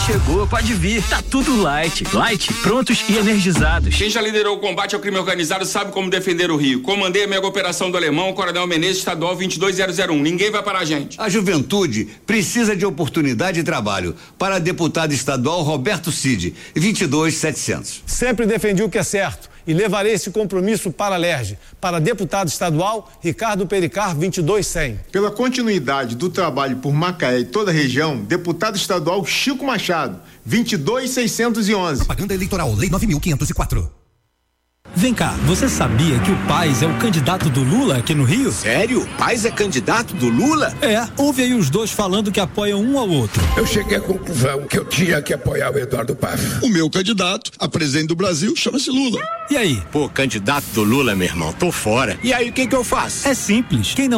chegou, pode vir. Tá tudo light. Light, prontos e energizados. Quem já liderou o combate ao crime organizado sabe como defender o Rio. Comandei a mega operação do Alemão, Coronel Menezes, estadual 22001. Ninguém vai parar a gente. A juventude precisa de oportunidade e trabalho. Para deputado estadual Roberto Cid, 22700. Sempre defendi o que é certo e levarei esse compromisso para a LERJ. Para deputado estadual, Ricardo Pericar, 22100. Pela continuidade do trabalho por Macaé e toda a região, deputado estadual Chico Machado, 22611. Propaganda eleitoral, Lei 9.504. Vem cá, você sabia que o Paes é o candidato do Lula aqui no Rio? Sério? Paes é candidato do Lula? É, ouve aí os dois falando que apoiam um ao outro. Eu cheguei à conclusão que eu tinha que apoiar o Eduardo Paes. O meu candidato a presidente do Brasil chama-se Lula. E aí? Pô, candidato do Lula, meu irmão, tô fora. E aí, o que eu faço? É simples, quem não